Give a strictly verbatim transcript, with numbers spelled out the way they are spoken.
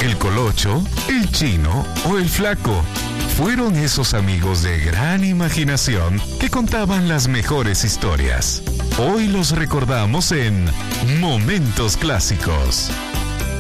¿El Colocho, el Chino o el Flaco? Fueron esos amigos de gran imaginación que contaban las mejores historias. Hoy los recordamos en Momentos Clásicos.